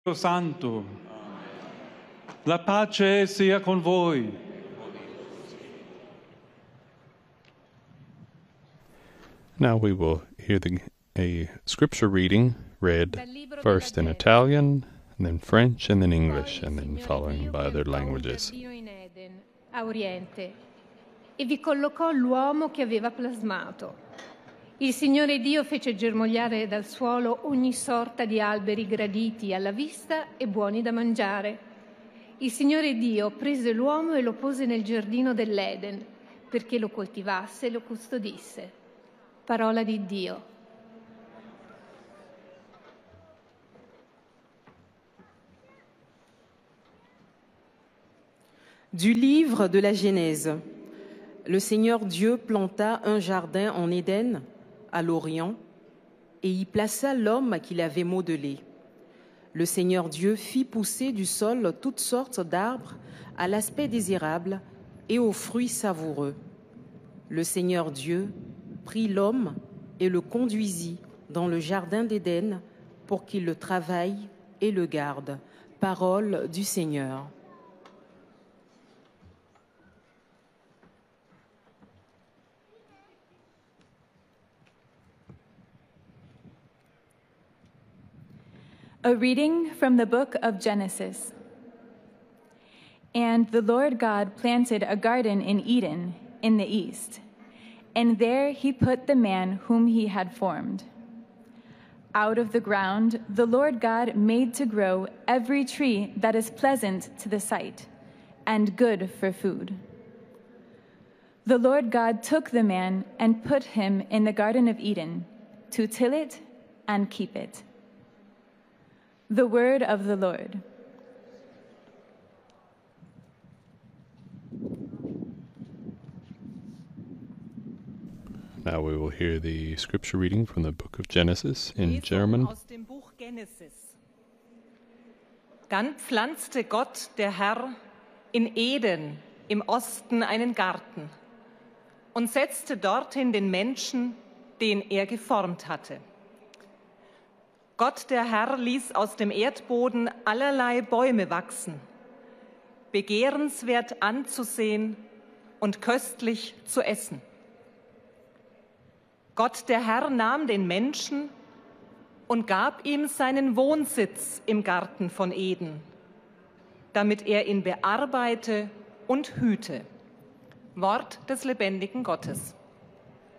Santo. La pace sia con voi. Now we will hear a scripture reading read first in Italian, and then French, and then English, and then following by other languages. A Oriente, e vi collocò l'uomo che aveva plasmato. Il Signore Dio fece germogliare dal suolo ogni sorta di alberi graditi alla vista e buoni da mangiare. Il Signore Dio prese l'uomo e lo pose nel giardino dell'Eden perché lo coltivasse e lo custodisse. Parola di Dio. Du livre de la Genèse. Le Seigneur Dieu planta un jardin en Éden, à l'Orient, et y plaça l'homme qu'il avait modelé. Le Seigneur Dieu fit pousser du sol toutes sortes d'arbres à l'aspect désirable et aux fruits savoureux. Le Seigneur Dieu prit l'homme et le conduisit dans le jardin d'Éden pour qu'il le travaille et le garde. Parole du Seigneur. A reading from the book of Genesis. And the Lord God planted a garden in Eden in the east, and there he put the man whom he had formed. Out of the ground the Lord God made to grow every tree that is pleasant to the sight and good for food. The Lord God took the man and put him in the Garden of Eden to till it and keep it. The word of the Lord. Now we will hear the scripture reading from the book of Genesis in German. Aus dem Buch Genesis. Dann pflanzte Gott, der Herr, in Eden im Osten einen Garten und setzte dorthin den Menschen, den er geformt hatte. Gott, der Herr, ließ aus dem Erdboden allerlei Bäume wachsen, begehrenswert anzusehen und köstlich zu essen. Gott, der Herr, nahm den Menschen und gab ihm seinen Wohnsitz im Garten von Eden, damit er ihn bearbeite und hüte. Wort des lebendigen Gottes.